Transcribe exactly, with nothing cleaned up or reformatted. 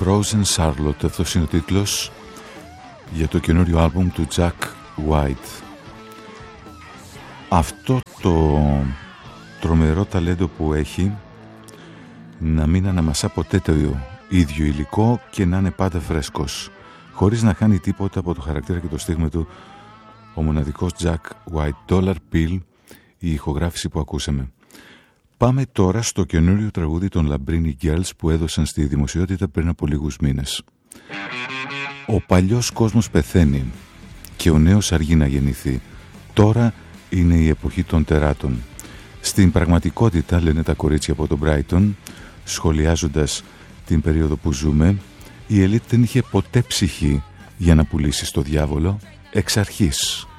Frozen Charlotte, αυτός είναι ο τίτλος για το καινούριο άλμπουμ του Jack White. Αυτό το τρομερό ταλέντο που έχει να μην αναμασά ποτέ το ίδιο υλικό και να είναι πάντα φρέσκος, χωρίς να χάνει τίποτα από το χαρακτήρα και το στίγμα του, ο μοναδικός Jack White. Dollar Bill, η ηχογράφηση που ακούσαμε. Πάμε τώρα στο καινούριο τραγούδι των Labrini Girls που έδωσαν στη δημοσιότητα πριν από λίγους μήνες. Ο παλιός κόσμος πεθαίνει και ο νέος αργεί να γεννηθεί. Τώρα είναι η εποχή των τεράτων. Στην πραγματικότητα, λένε τα κορίτσια από τον Brighton, σχολιάζοντας την περίοδο που ζούμε, η ελίτ δεν είχε ποτέ ψυχή για να πουλήσει στο διάβολο εξ αρχής.